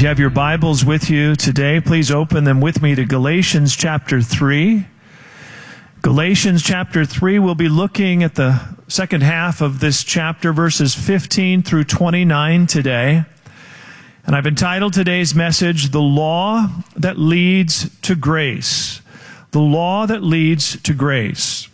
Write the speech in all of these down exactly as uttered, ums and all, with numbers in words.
you have your Bibles with you today, please open them with me to Galatians chapter three. Galatians chapter three, we'll be looking at the second half of this chapter, verses fifteen through twenty-nine today. And I've entitled today's message, The Law That Leads to Grace. The Law That Leads to Grace.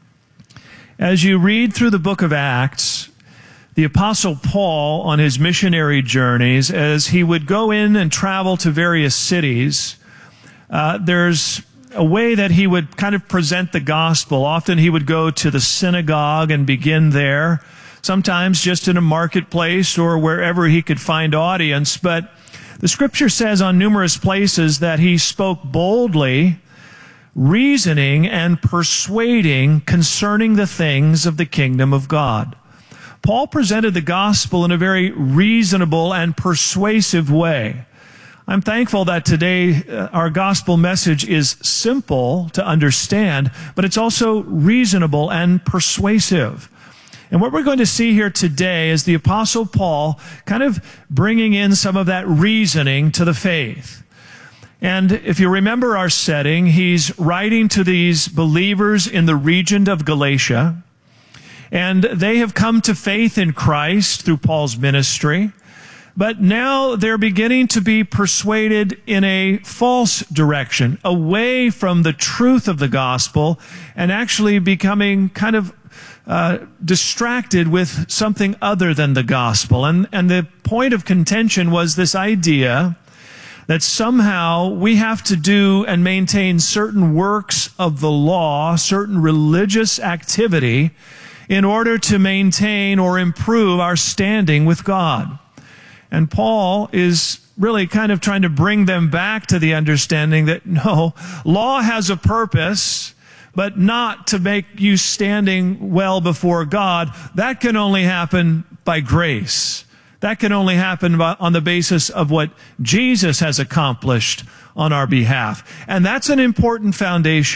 As you read through the book of Acts, the Apostle Paul, on his missionary journeys, as he would go in and travel to various cities, uh, there's a way that he would kind of present the gospel. Often he would go to the synagogue and begin there, sometimes just in a marketplace or wherever he could find audience. But the Scripture says on numerous places that he spoke boldly, reasoning and persuading concerning the things of the kingdom of God. Paul presented the gospel in a very reasonable and persuasive way. I'm thankful that today uh, our gospel message is simple to understand, but it's also reasonable and persuasive. And what we're going to see here today is the Apostle Paul kind of bringing in some of that reasoning to the faith. And if you remember our setting, he's writing to these believers in the region of Galatia. And they have come to faith in Christ through Paul's ministry. But now they're beginning to be persuaded in a false direction, away from the truth of the gospel, and actually becoming kind of uh, distracted with something other than the gospel. And, and the point of contention was this idea that somehow we have to do and maintain certain works of the law, certain religious activity, in order to maintain or improve our standing with God. And Paul is really kind of trying to bring them back to the understanding that no, law has a purpose, but not to make you standing well before God. That can only happen by grace. That can only happen by, on the basis of what Jesus has accomplished on our behalf. And that's an important foundation.